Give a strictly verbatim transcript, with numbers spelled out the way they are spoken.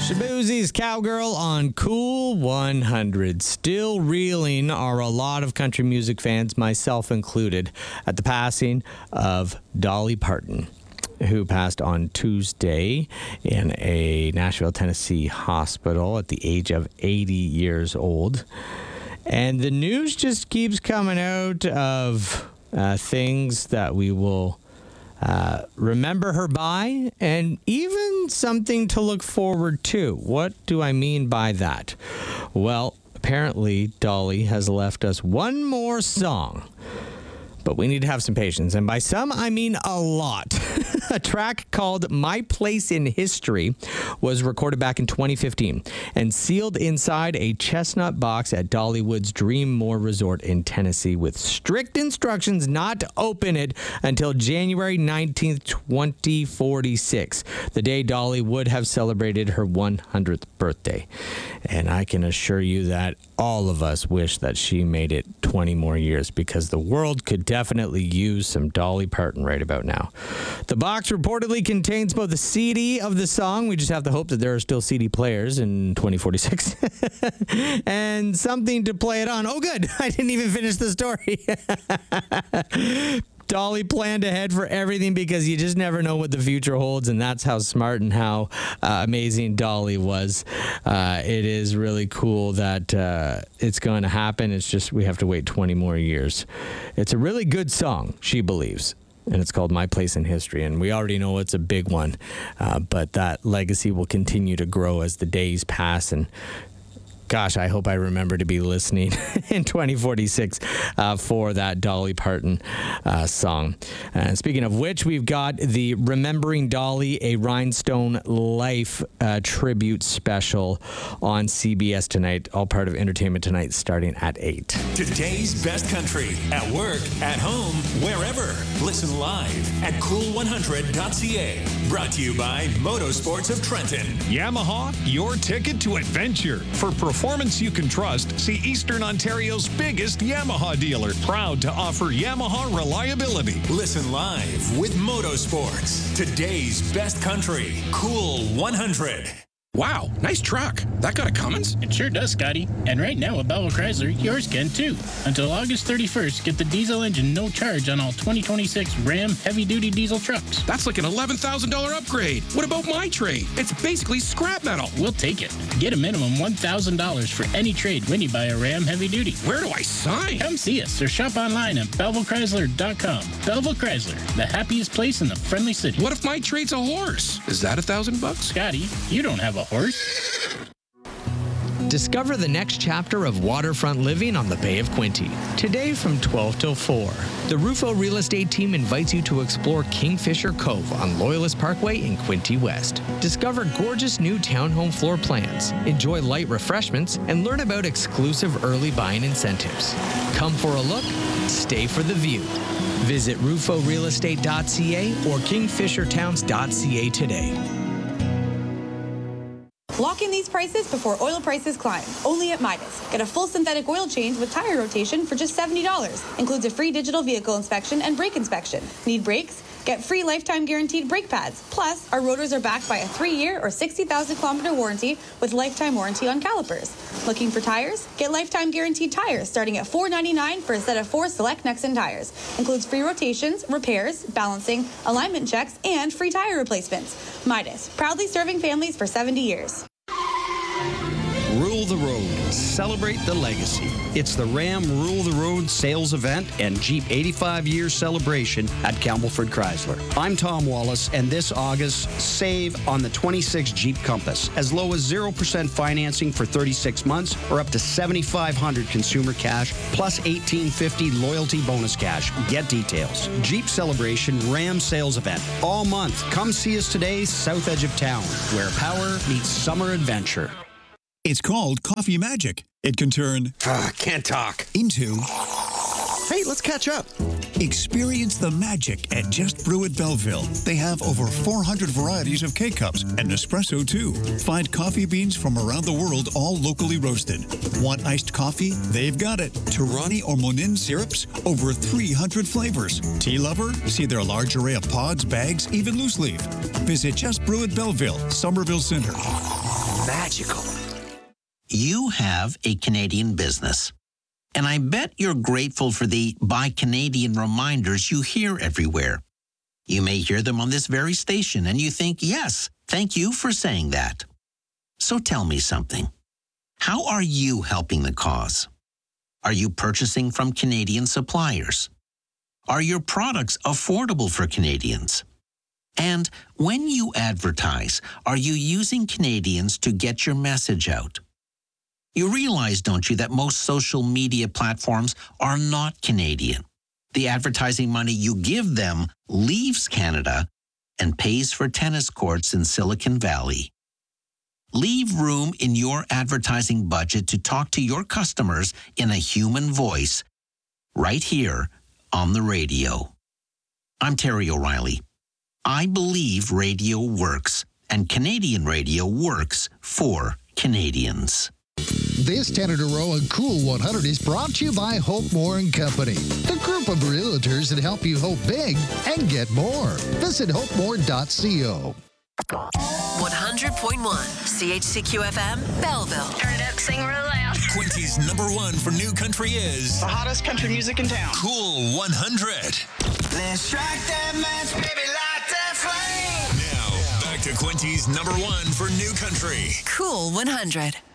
Shaboozie's Cowgirl on Cool one hundred. Still reeling are a lot of country music fans, myself included, at the passing of Dolly Parton, who passed on Tuesday in a Nashville, Tennessee hospital at the age of eighty years old. And the news just keeps coming out of uh, things that we will Uh, remember her by, and even something to look forward to. What do I mean by that? Well, apparently Dolly has left us one more song, but we need to have some patience. And by some, I mean a lot. A track called My Place in History was recorded back in twenty fifteen and sealed inside a chestnut box at Dollywood's Dreammore Resort in Tennessee with strict instructions not to open it until January nineteenth, twenty forty-six, the day Dolly would have celebrated her one hundredth birthday. And I can assure you that all of us wish that she made it twenty more years, because the world could definitely use some Dolly Parton right about now. The box reportedly contains both a C D of the song, we just have to hope that there are still C D players in twenty forty-six, and something to play it on. Oh, good. I didn't even finish the story. Dolly planned ahead for everything, because you just never know what the future holds, and that's how smart and how uh, amazing Dolly was. Uh, it is really cool that uh, it's going to happen. It's just we have to wait twenty more years. It's a really good song, she believes, and it's called My Place in History, and we already know it's a big one, uh, but that legacy will continue to grow as the days pass. And gosh, I hope I remember to be listening in twenty forty-six uh, for that Dolly Parton uh, song. And speaking of which, we've got the Remembering Dolly, a Rhinestone Life uh, tribute special on C B S tonight, all part of Entertainment Tonight, starting at eight. Today's best country, at work, at home, wherever. Listen live at cool one hundred dot c a. Brought to you by Motorsports of Trenton. Yamaha, your ticket to adventure. For performance you can trust, see Eastern Ontario's biggest Yamaha dealer. Proud to offer Yamaha reliability. Listen live with Motorsports. Today's best country, Cool one hundred. Wow, nice truck. That got a Cummins? It sure does, Scotty. And right now at Belleville Chrysler, yours can too. Until August thirty-first, get the diesel engine no charge on all twenty twenty-six Ram heavy-duty diesel trucks. That's like an eleven thousand dollars upgrade. What about my trade? It's basically scrap metal. We'll take it. Get a minimum one thousand dollars for any trade when you buy a Ram heavy-duty. Where do I sign? Come see us or shop online at belleville chrysler dot com. Belleville Chrysler, the happiest place in the friendly city. What if my trade's a horse? Is that a thousand bucks? Scotty, you don't have a horse. Discover the next chapter of waterfront living on the Bay of Quinte. Today from twelve till four. The Rufo Real Estate team invites you to explore Kingfisher Cove on Loyalist Parkway in Quinte West. Discover gorgeous new townhome floor plans, enjoy light refreshments, and learn about exclusive early buying incentives. Come for a look, stay for the view. Visit rufo real estate dot c a or kingfisher towns dot c a today. Lock in these prices before oil prices climb. Only at Midas. Get a full synthetic oil change with tire rotation for just seventy dollars. Includes a free digital vehicle inspection and brake inspection. Need brakes? Get free lifetime guaranteed brake pads. Plus, our rotors are backed by a three-year or sixty thousand kilometer warranty with lifetime warranty on calipers. Looking for tires? Get lifetime guaranteed tires starting at four ninety-nine for a set of four select Nexen tires. Includes free rotations, repairs, balancing, alignment checks, and free tire replacements. Midas, proudly serving families for seventy years. Rule the road. Celebrate the legacy. It's the Ram Rule the Road sales event and Jeep eighty-five year celebration at Campbellford Chrysler. I'm Tom Wallace, and this August, save on the twenty-six Jeep Compass. As low as zero percent financing for thirty-six months or up to seventy-five hundred dollars consumer cash plus eighteen fifty loyalty bonus cash. Get details. Jeep Celebration Ram sales event. All month. Come see us today, south edge of town, where power meets summer adventure. It's called Coffee Magic. It can turn uh, can't talk into hey, let's catch up. Experience the magic at Just Brew at Belleville. They have over four hundred varieties of K-Cups and Nespresso too. Find coffee beans from around the world, all locally roasted. Want iced coffee? They've got it. Tirani or Monin syrups? Over three hundred flavors. Tea lover? See their large array of pods, bags, even loose leaf. Visit Just Brew at Belleville, Somerville Center. magical. You have a Canadian business, and I bet you're grateful for the Buy Canadian reminders you hear everywhere. You may hear them on this very station, and you think, yes, thank you for saying that. So tell me something. How are you helping the cause? Are you purchasing from Canadian suppliers? Are your products affordable for Canadians? And when you advertise, are you using Canadians to get your message out? You realize, don't you, that most social media platforms are not Canadian. The advertising money you give them leaves Canada and pays for tennis courts in Silicon Valley. Leave room in your advertising budget to talk to your customers in a human voice right here on the radio. I'm Terry O'Reilly. I believe radio works, and Canadian radio works for Canadians. This ten in a row on Cool one hundred is brought to you by Hope More and Company, the group of realtors that help you hope big and get more. Visit hope more dot co. one hundred point one C H C Q F M, Belleville. Turn it up, sing real loud. Quincy's number one for new country is the hottest country music in town. Cool one hundred. Let's strike that match, baby, light that flame. Now, back to Quincy's number one for new country. Cool one hundred.